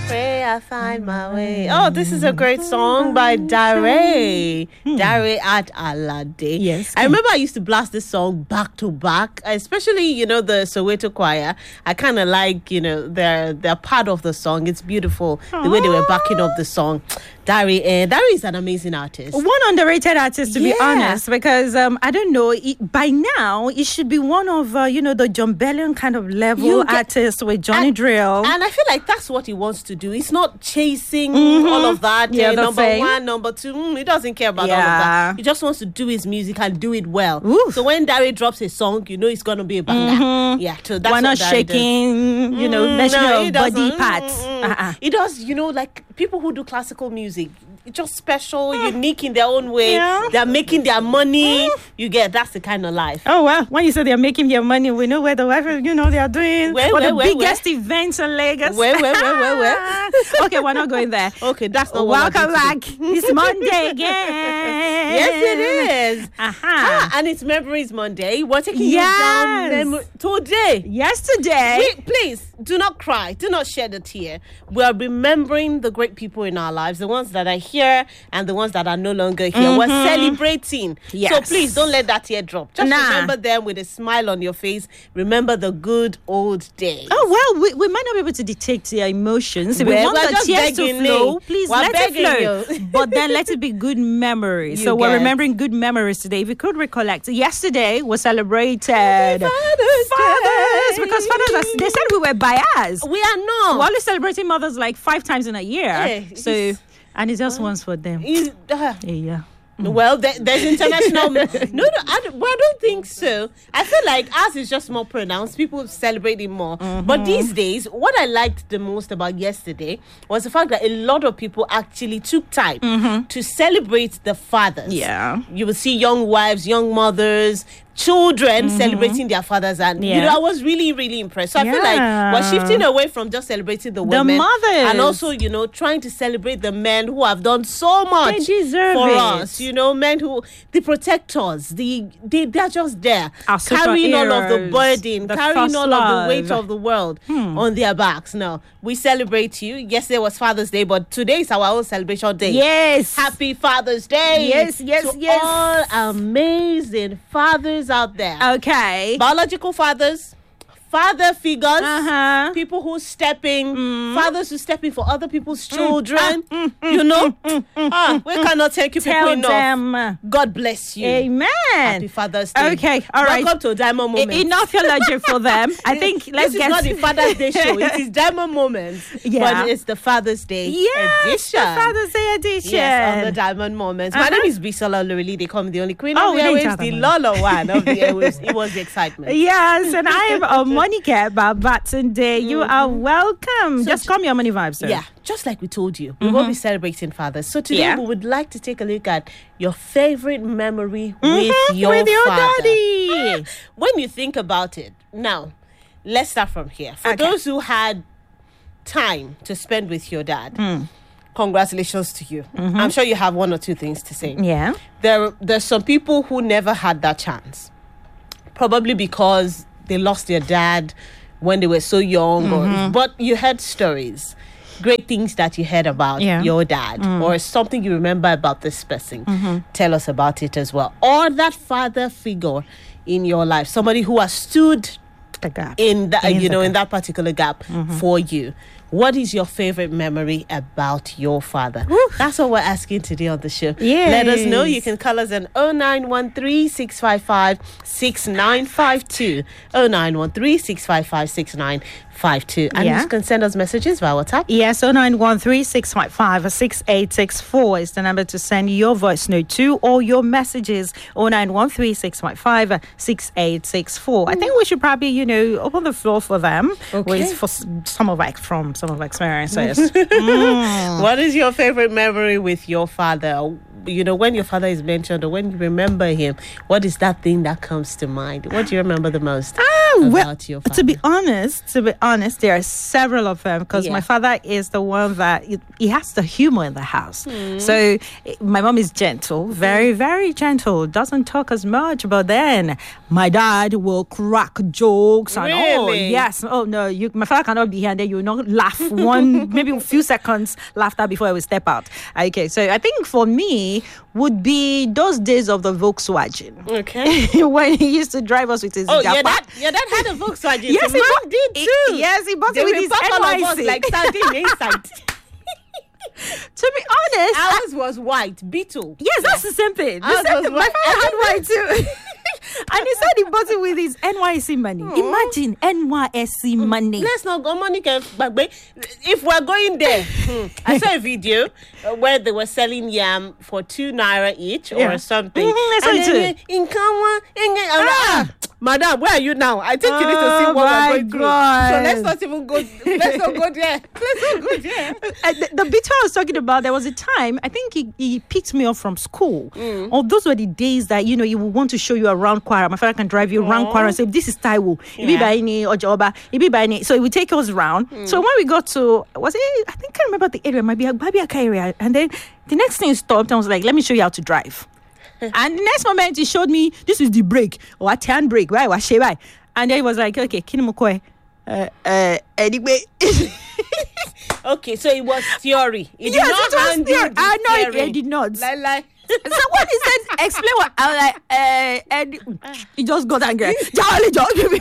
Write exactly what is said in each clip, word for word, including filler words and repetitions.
Pray I find my way. Oh, this is a great song by Dare. Dare at Alade. Yes. I remember I used to blast this song back to back, especially, you know, the Soweto choir. I kind of like, you know, they're, they're part of the song. It's beautiful, the way they were backing up the song. Dare, uh, Dare is an amazing artist. One underrated artist, to Yeah. be honest, because um, I don't know, it, by now, it should be one of, uh, you know, the John Bellion kind of level You get- artists with Johnny and, Drill. And I feel like that's what he wants to do. He's not chasing Mhm. all of that. Yeah, uh, the number fame. one, number two. Mm, he doesn't care about all of Yeah. that. He just wants to do his music and do it well. Oof. So when Dare drops a song, you know it's going to be a banger. Mhm. Yeah, so that's We're what not Dare shaking, does. you know, Mm, mentioning no, your he body doesn't. parts. Mm, mm, mm. Uh-uh. He does, you know, like people who do classical music. It's just special, unique in their own way. Yeah. They're making their money. You get that's the kind of life. Oh, well, when you say they're making their money, we know where the wife, you know, they are doing Where, for where, the where, biggest events in Lagos. Where, where, where, where, where? Okay, we're not going there. Okay, that's not what Welcome I back. It's Monday again. Yes, it is. Uh-huh. Ah, and it's Memories Monday. We're taking Yes. you down memory today. Yesterday. We, please do not cry. Do not shed a tear. We are remembering the great people in our lives, the ones that are here and the ones that are no longer here. We're celebrating. Yes. So please don't let that tear drop. Just Nah. remember them with a smile on your face. Remember the good old days. Oh, well, we, we might not be able to detect their emotions. If we Well, want we're the just tears to begging flow, you. please We're let it begging flow. you. But then let it be good memories. You So we're get. remembering good memories today. If you could recollect, yesterday we celebrated Father's fathers Day. because fathers, are, they said we were biased. We are not. We're only celebrating mothers like five times in a year. Yeah, so, it's- and it's just once for them. Is- uh, Yeah, yeah. Well, there, there's international. no, no, I, don't- well, I don't think so. I feel like ours is just more pronounced. People celebrate it more. But these days, what I liked the most about yesterday was the fact that a lot of people actually took time to celebrate the fathers. Yeah. You will see young wives, young mothers, children celebrating their fathers, and you Yeah. know, I was really, really impressed. So I feel like Yeah. we're shifting away from just celebrating the The women, mothers. and also, you know, trying to celebrate the men who have done so much They deserve for it. us. You know, men who the protectors, the they they're just there, Our carrying all of the superheroes, burden, the carrying first all of the weight love. of the world on their backs. No, we celebrate you. Yesterday was Father's Day, but today is our own celebration day. Yes. Happy Father's Day. Yes, yes, to yes. all amazing fathers out there. Okay. Biological fathers, father figures, Uh-huh. people who step in, fathers who step in for other people's children. You know, ah, we cannot thank you people Tell enough. them. God bless you. Amen. Happy Father's Day. Okay, all right. Welcome to Diamond E- Moment. Enough theology for them. I think let's this get is not the Father's Day show. It is Diamond Moment. Yeah. But it's the Father's Day yes, edition. the Father's Day edition. Yes, on the Diamond Moments. My Uh-huh. name is Bisola Lurili. They call me the only queen Oh, of we the didn't airwaves, talk the about Lolo one of the airwaves. It was the excitement. Yes, and I am uh, Monica Babatunde. You are welcome. So Just j- call me on Money Vibes, sir. Yeah, just like we told you, we will be celebrating fathers. So today Yeah. we would like to take a look at your favorite memory with Mhm, your with your father. daddy. When you think about it, now let's start from here. For Okay. those who had time to spend with your dad, congratulations to you. I'm sure you have one or two things to say. Yeah. There, there's some people who never had that chance, probably because they lost their dad when they were so young. Or, but you heard stories, great things that you heard about Yeah. your dad, or something you remember about this person. Tell us about it as well. Or that father figure in your life, somebody who has stood The gap. in that, In you the know, in gap. that particular gap for you. What is your favorite memory about your father? That's what we're asking today on the show. Let us know. You Yes. can call us on oh nine one three, six five five, six nine five two. oh nine one three, six five five, six nine five two. And Yeah. you can send us messages via WhatsApp. Yes, oh nine one three, six five five, six eight six four is the number to send your voice note to, or your messages oh nine one three, six five five, six eight six four. I think we should probably, you know, open the floor for them Okay. with for s- some of like from some of our experiences. Mm. What is your favorite memory with your father? You know, when your father is mentioned or when you remember him, what is that thing that comes to mind? What do you remember the most? Ah, about well, your father? to be honest, to be honest, there are several of them because Yeah. my father is the one that he, he has the humor in the house. Hmm. So eh, my mom is gentle, very, very gentle, doesn't talk as much. But then my dad will crack jokes and all. Really? Yes. Oh no, you. My father cannot be here, and then you will not laugh one, maybe a few seconds laughter before I will step out. Okay, so I think for me would be those days of the Volkswagen. Okay. When he used to drive us with his Oh, Japa. your dad, your dad had a Volkswagen. Yes, Mine he bought- did he- too. yes, he bought They it with will his pop all of us N Y C. like sardine inside. To be honest, I- Ours was white, Beetle. yes, that's the same thing. The Ours same was thing. My white. father had one too. And he said he bought it with his N Y C money. Imagine N Y S C money. Let's not go money can bagbe. If we're going there, hmm, I saw a video uh, where they were selling yam for two naira each Yeah. or something. Mhm, I saw And it then too. they, in Kanwa, in- in- I'm like, Ah. ah, madam, where are you now? I think you need to see Oh what my we're going through. God. So let's not even go. Let's not go there. Let's not go there. Uh, the, the bit I was talking about, there was a time, I think he, he picked me up from school. Mm. Oh, those were the days that, you know, you would want to show you around Kwara. My father can drive you around Aw. Kwara and say, this is Taiwo. Ibi Yeah. Baini or Joba. Ibi Baini. So he would take us around. Mm. So when we got to, was it, I think I remember the area, maybe Babiaka area. And then the next thing he stopped and was like, let me show you how to drive. And the next moment he showed me, this is the brake or a turn brake, right? What she right? And then he was like, okay, Kinimukwe. Uh, uh, anyway. Okay, so it was theory. It Yes, did not it was hand theory. you the I know it- theory. it did not. Like, like. So when he said explain what I was like, uh, and he just got angry. Jolly, jolly.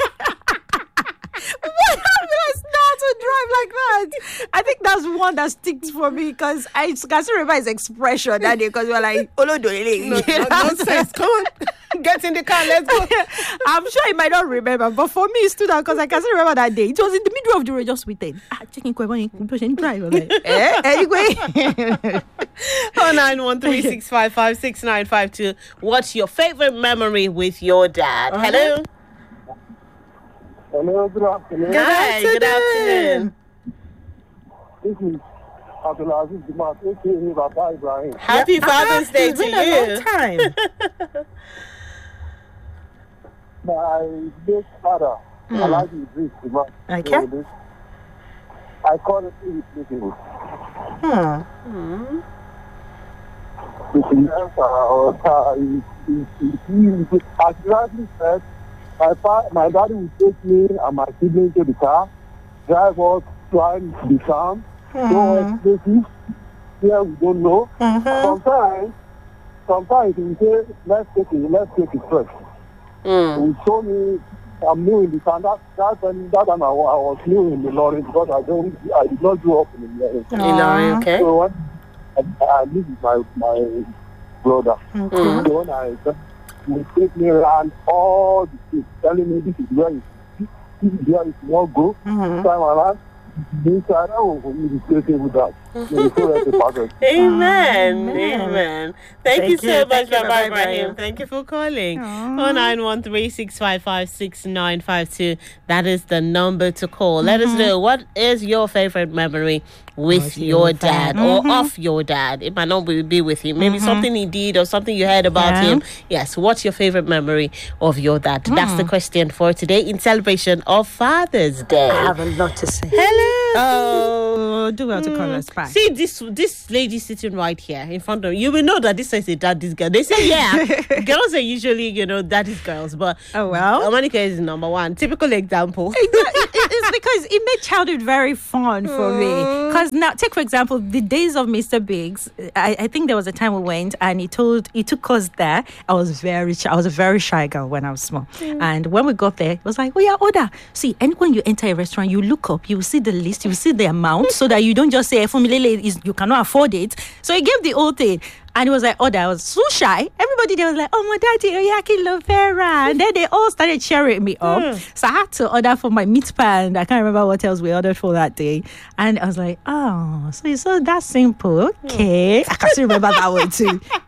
What happens now to drive like that? I think that's one that sticks for me because I can still remember his expression that day because we were like, oh no, No, no, nonsense. Come on. Get in the car. Let's go. I'm sure he might not remember, but for me, it stood out because I can still remember that day. It was in the middle of the road, just waiting. Ah, checking Kwebon, pushing drive. I was like, eh? Anyway. oh nine one three six five five six nine five two. What's your favorite memory with your dad? Hello. Hello, good afternoon. Hi. Good afternoon. This is Abdulaziz Dimas, A K A Baba Ibrahim. Happy Father's Day It's to been a long you. time. My late father, Alhaji Idris Dimas. Okay. So I call it irreplaceable. Hmm. It's the answer, or, uh, it- it- it- it- As you rightly said, my, fa- my daddy would take me and my siblings to the car, drive us, climb the town, show us places where we don't know. Sometimes, sometimes he will say, let's take it, let's take it first. Mm. He told me I'm new in the town. That, that, time, that time I, wa- I was new in the lorry because I don't, I did not grow up in the lorry. Ilori, okay. So when I, I live with my, my brother. Mm. So when I he take me around all the streets, telling me this is where you this is where you won't go. Mhm. Time around, this I don't for me to take it with that. So that's the pattern. Amen. Amen. Amen. Thank, Thank you so you. much, Thank you, Baba Baba Ibrahim. Ibrahim. Thank you for calling. Aw. oh nine one three six five five six nine five two. That is the number to call. Let us know what is your favorite memory with With your your dad dad. or Mhm. of your dad. It might not be be with him. Maybe something he did or something you heard about Yeah. him. Yes. What's your favorite memory of your dad? That's the question for today in celebration of Father's Day. I have a lot to say. Hello. Oh, do well to call us back. See this this lady sitting right here in front of you. You will know that this is a daddy's girl. They say yeah, girls are usually you know daddy's girls, but Oh, well. Monica is number one. Typical example. It- it- it's because it made childhood very fun for me. Because now, take for example, the days of Mister Biggs. I, I think there was a time we went and he told he took us there. I was very shy. I was a very shy girl when I was small. And when we got there, it was like, oh yeah, order. See, and when you enter a restaurant, you look up, you will see the list, you will see the amount, so that you don't just say "Fumilele is you cannot afford it." So he gave the whole thing. And it was like, oh, I was so shy. Everybody there was like, oh, my daddy, Oyaki Lovera. And then they all started cheering me up. So I had to order for my meat pie. And I can't remember what else we ordered for that day. And I was like, oh, so it's so that simple. Okay. I can still remember that one too.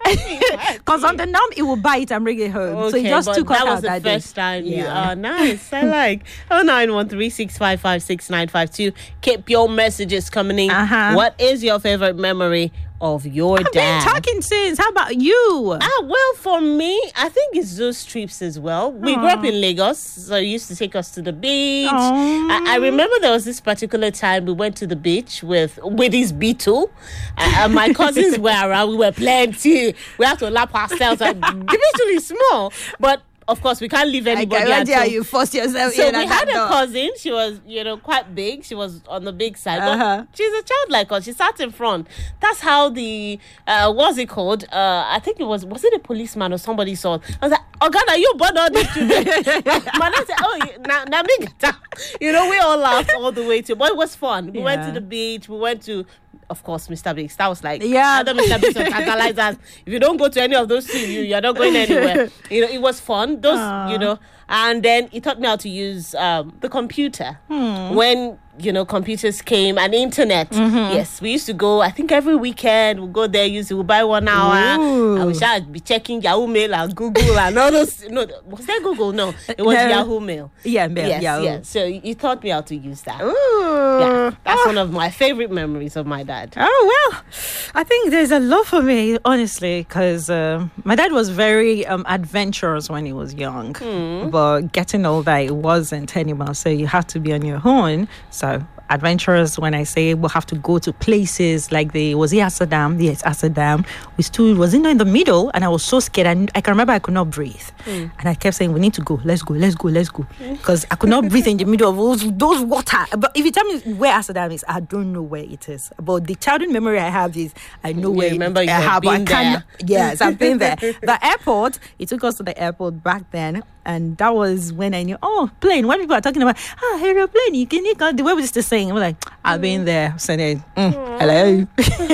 Because on the numb, it will buy it and bring it home. so he just but took us that out was the that first day. time. You, Yeah. oh, nice. I like. Oh nine one three six five five six nine five two. Keep your messages coming in. Uh-huh. What is your favorite memory of your I've dad? been talking since. How about you? Ah, well, for me, I think it's those trips as well. We grew up in Lagos, so he used to take us to the beach. I, I remember there was this particular time we went to the beach with with his Beetle. Uh, and my cousins were around. We were plenty. We had to lap ourselves. And the Beetle is small, but of course, we can't leave I anybody can at imagine how home. you forced yourself So in we at had that a door. cousin. She was, you know, quite big. She was on the big side. Uh-huh. But she's a child like us. She sat in front. That's how the, uh, what's it called? Uh, I think it was, was it a policeman or somebody saw it? I was like, oh God, are you born on this today? My dad said, oh, now, now me get up. You know, we all laughed all the way to, but it was fun. We went to Yeah. the beach. We went to, of course, Mister Biggs. That was like, Yeah. other Mister Biggs or Tantalizers. If you don't go to any of those two, you, you're not going anywhere. You know, it was fun. Those, you know, and then he taught me how to use um, the computer. When, you know, computers came and internet. Yes, we used to go, I think every weekend, we'll go there, use it, we'll buy one hour. Ooh. And we shall be checking Yahoo Mail and Google and all those. No, was that Google? No, it was No. Yahoo Mail. Yeah, Mail, Yes, Yahoo. yes. So he he taught me how to use that. Ooh. Yeah, that's one of my favorite memories of my dad. Oh, well, I think there's a lot for me, honestly, because uh, my dad was very um, adventurous when he was young. But getting older, it wasn't anymore. So you have to be on your own. So adventurous, when I say we'll have to go to places like the, was it Amsterdam? Yes, Amsterdam. We stood, was in in the middle, and I was so scared. And I can remember I could not breathe. And I kept saying, we need to go, let's go, let's go, let's go. Because I could not breathe in the middle of those, those water. But if you tell me where Amsterdam is, I don't know where it is. But the childhood memory I have is, I know You where remember it, you I had have, but I been can't- Yes, I've been there. The airport, he took us to the airport back then. And that was when I knew, oh, plane. When people are talking about, ah, aeroplane, you can, you can, the way we used to sing, we're like, I've been there. So then, mm, hello.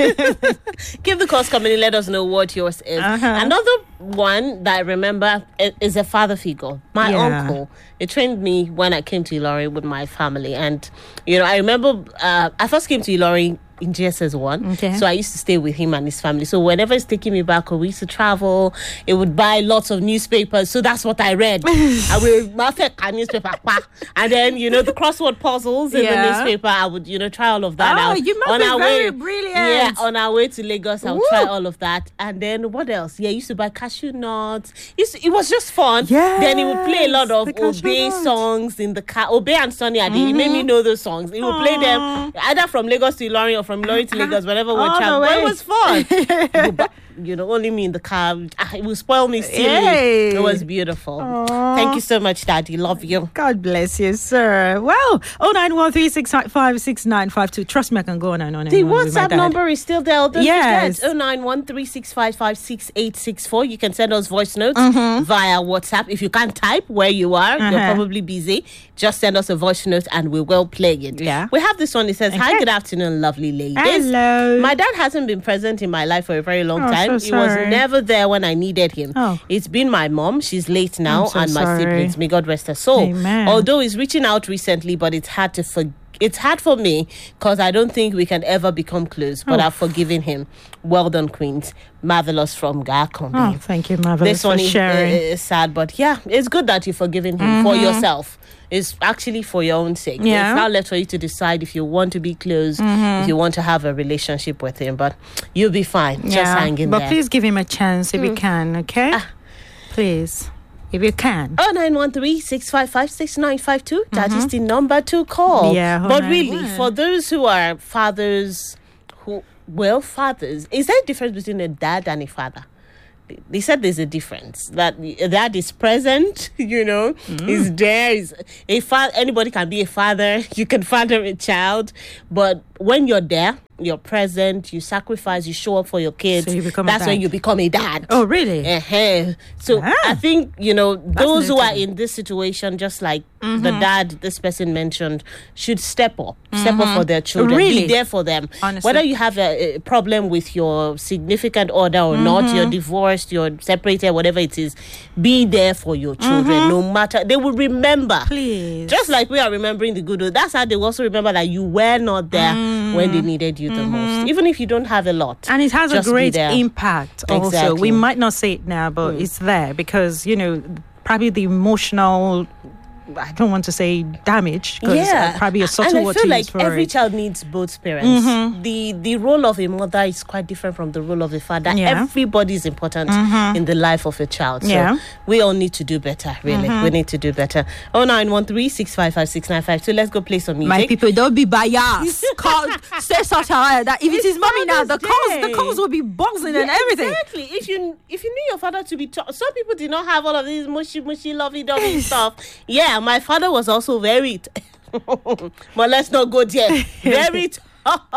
Keep the calls coming in. Let us know what yours is. Uh-huh. Another one that I remember i- is a father figure. My Yeah. uncle. It trained me when I came to Ilori with my family. And, you know, I remember uh, I first came to Ilori in G S S one. Okay. So I used to stay with him and his family. So whenever he's taking me back or we used to travel, it would buy lots of newspapers. So that's what I read. I would my favorite newspaper. pa. And then, you know, the crossword puzzles in Yeah. the newspaper, I would, you know, try all of that. Oh, I would- you must on be our very way, brilliant. Yeah, on our way to Lagos, I would Woo. try all of that. And then what else? Yeah, I used to buy cashew nuts. Used to- it was just fun. Yes, Then he would play a lot of the cashew Obey nuts. songs in the car. Obey and Sonny Ade. He made me know those songs. He would play them either from Lagos to Ilorin or from Ilorin to Lagos, whenever we're All the traveling. But way. it was fun. But, you know, only me in the car. Ah, it would spoil me silly. Yay. It was beautiful. Thank you so much, Daddy. Love you. God bless you, sir. Well, oh nine one three six five six nine five two. Trust me, I can go on and on and The on with my WhatsApp dad. number is still there. Don't Yes. forget, oh nine one three six five five six eight six four. You can send us voice notes Mm-hmm. via WhatsApp. If you can't type where you are, you're Uh-huh. probably busy. Just send us a voice note and we will play it. Yeah. We have this one. It says, hi, Okay. good afternoon, lovely ladies. Hello. My dad hasn't been present in my life for a very long Oh, time. so He was sorry. never there when I needed him. Oh. It's been my mom. She's late now. I'm so and my sorry. siblings. May God rest her soul. Amen. Although he's reaching out recently, but it's hard to forget. It's hard for me because I don't think we can ever become close, but Oh. I've forgiven him. Well done, Queens. Marvelous from Gakombi. Oh, thank you, Marvelous, This one for is, sharing. is sad, but yeah, it's good that you've forgiven him for yourself. It's actually for your own sake. Yeah. It's now left for you to decide if you want to be close, if you want to have a relationship with him, but you'll be fine. Just hang in but there. please give him a chance if you can, okay? Please, if you can. Oh nine one three six five five six nine five two. That is the number to call. Yeah, but oh really, nine one. for those who are fathers, who well, fathers, is there a difference between a dad and a father? They- They said there's a difference. That the- a dad is present, you know, is there. Is a fa- Anybody can be a father. You can father a child, but when you're there, you're present. You sacrifice. You show up for your kids. So you become a That's when dad. you become a dad. Oh, really? Uh-huh. So Ah. I think, you know, those who are noted. in this situation, just like the dad this person mentioned, should step up. Step up for their children. Really? Be there for them. Honestly. Whether you have a, a problem with your significant other or not, you're divorced, you're separated, whatever it is, be there for your children. No matter, they will remember. Please. Just like we are remembering the good old. That's how they will also remember that you were not there when they needed you you the most, even if you don't have a lot. And it has a Just be great there. impact also. Exactly. We might not say it now, but it's there because, you know, probably the emotional, I don't want to say damage, because Yeah, uh, probably a subtle and I word feel to like use for every it. child needs both parents. The the role of a mother is quite different from the role of a father. Yeah. Everybody is important in the life of a child. So Yeah. we all need to do better. Really, we need to do better. Oh nine one three six five five six nine five two. Let's go play some music. My people, don't be biased. Call, say such a that if it is mommy now, the Father's calls, the Day. calls will be buzzing and Yeah, everything. Exactly. If you if you knew your father to be tough, some people did not have all of these mushy mushy lovey dovey stuff. Yeah, my father was also very. T- but let's not go there. Very tough.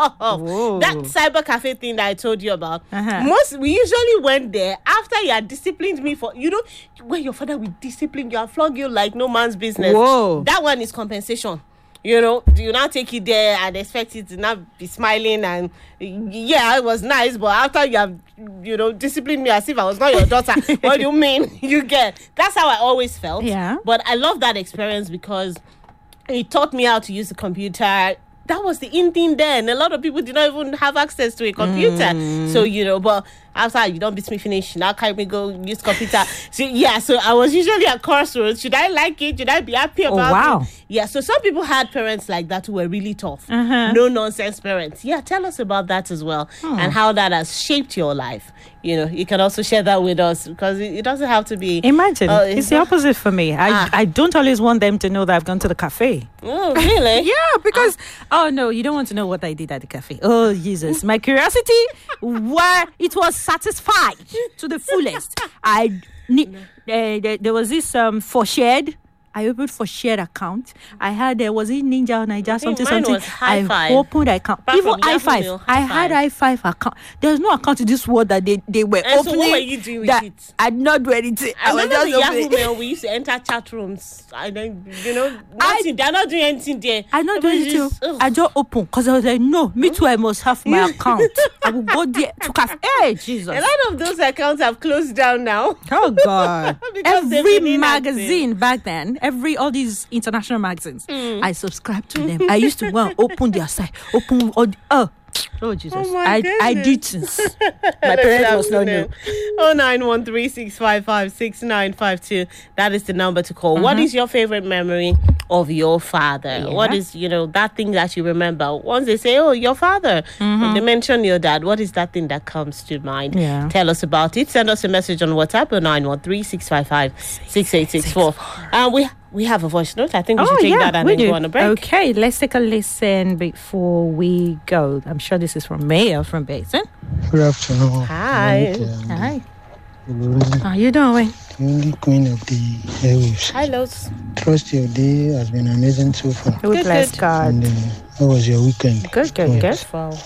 That cyber cafe thing that I told you about. Uh-huh. Most we usually went there after you had disciplined me for you know when your father will discipline you and flog you like no man's business. Whoa. That one is compensation. You know, you now take it there and expect it to not be smiling and yeah, it was nice, but after you have, you know, disciplined me as if I was not your daughter, what do you mean? You get that's how I always felt. Yeah. But I love that experience because it taught me how to use the computer. That was the in thing then. A lot of people did not even have access to a computer. Mm. So, you know, but after you don't beat me finish, now can we go use computer? So, yeah, so I was usually at crossroads. Should I like it? Should I be happy Oh, about wow. it? Yeah, so some people had parents like that who were really tough. Uh-huh. No nonsense parents. Yeah, tell us about that as well and how that has shaped your life. You know, you can also share that with us because it, it doesn't have to be. Imagine, uh, it's the opposite for me. I, Ah. I don't always want them to know that I've gone to the cafe. Oh, really? Yeah, because oh no, you don't want to know what I did at the cafe. Oh Jesus, my curiosity, where it was satisfied to the fullest. I need. Uh, there, there was this um for shared. I opened for shared account. I had there was it Ninja or Niger something mine something. was High I Five. opened account. Apart Even from i Yahoo five. Mail, I High had Five. i five account. There's no account in this world that they they were And so opening. what were you doing with that it? I did not do anything. I, I was remember just the Yahoo opening. Mail, we used to enter chat rooms. I don't, you know, I- nothing. They're not doing anything there. I not do Everybody anything. just- ugh. I just open because I was like, no, me too. I must have my account. I will go there to cafe. Hey, Jesus! A lot of those accounts have closed down now. Oh God! Because they've Every been inactive. magazine back then, every all these international magazines, I subscribed to them. I used to go and open their site, open all. The, oh, oh Jesus! Oh my I I goodness. did things. My parents must not know. Oh nine one three six five five six nine five two. That is the number to call. What is your favorite memory of your father? Yeah. What is you know that thing that you remember? Once they say, "Oh, your father," when they mention your dad, what is that thing that comes to mind? Yeah. Tell us about it. Send us a message on WhatsApp at nine one three six five five six eight six four. And we we have a voice note. I think we should take that and we then do. go on a break. Okay, let's take a listen before we go. I'm sure this is from Maya from Basin. Good afternoon. Hi. Hi, Olori, how you doing? the only queen of the airwaves. Hi, Los. Trust your day has been amazing so far. We Good, bless good. God. And uh, how was your weekend? Good, good, good.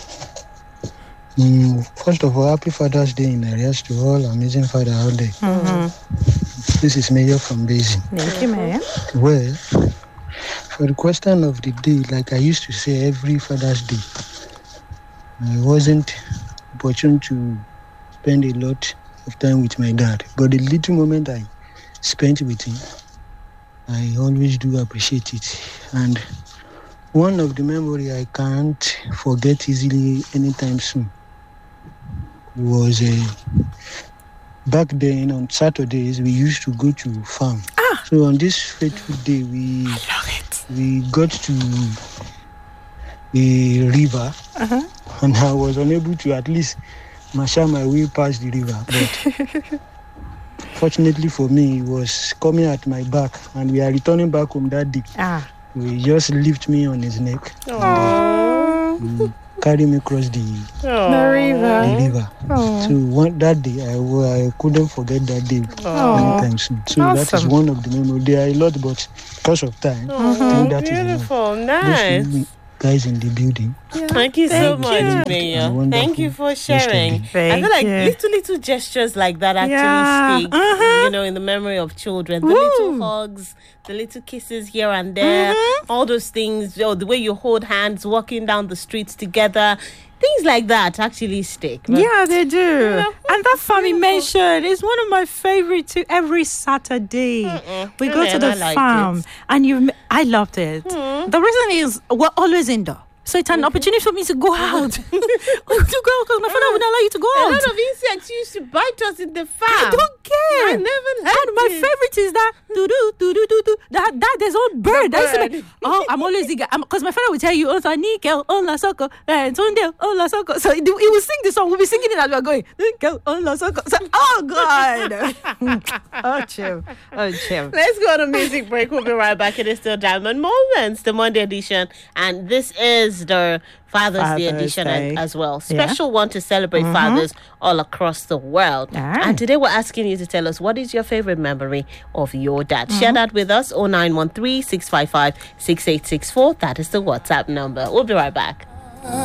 Mm, first of all, happy Father's Day in arrears to all amazing father out there. Mm-hmm. This is Mayor from Basin. Thank you, Maya. Well, for the question of the day, like I used to say every Father's Day, I wasn't opportune to spend a lot of time with my dad. But the little moment I spent with him, I always do appreciate it. And one of the memory I can't forget easily anytime soon was uh, back then on Saturdays we used to go to farm. Ah. So on this fateful day we Love it. we got to a river Uh-huh. and I was unable to at least marshal my way past the river. But fortunately for me, it was coming at my back and we are returning back home that day. Ah. He just lift me on his neck Aww. and carry me across the, The river. the river. Oh. So one, that day, I, wa- I couldn't forget that day Aw. anytime soon. So that is Awesome. one of the memories. There are a lot, but because of time, I Oh, think that is enough. beautiful. Those Nice. people- guys in the building. Thank you so Thank much, you. Mayor. Wonderful. Thank you for sharing. Yesterday. I feel like Thank you. little, little gestures like that actually Yeah. speak, Uh-huh. you know, in the memory of children. The Woo. little hugs, the little kisses here and there, Mhm. all those things, oh, the way you hold hands, walking down the streets together. Things like that actually stick. But- Yeah, they do. know, And that family beautiful. mention is one of my favorite too. Every Saturday, Mm-mm. we I go to never the liked farm, it. and you. I loved it. Mm. The reason is we're always indoor. So it's an opportunity for me to go out. to go because my father wouldn't allow you to go A out. lot of insects used to bite us in the farm. I don't care. I never liked And my it. favorite is that do do do do do do that that there's own bird. The That's bird. like, oh, I'm always the guy because my father will tell you, oh, so Nickel, oh la soko, and Sunday, oh la soko. So he do- he will sing the song. We'll be singing it as we're going. Nickel, oh la soko. So, oh God. oh chill, oh chill. Let's go on a music break. We'll be right back. It is still Diamond Moments, the Monday edition, and this is the Father's, Day Father's edition Day. as well. Yeah. Special one to celebrate fathers all across the world. All right. And today we're asking you to tell us what is your favorite memory of your dad. Share that with us. oh nine one three, six five five, six eight six four. That is the WhatsApp number. We'll be right back.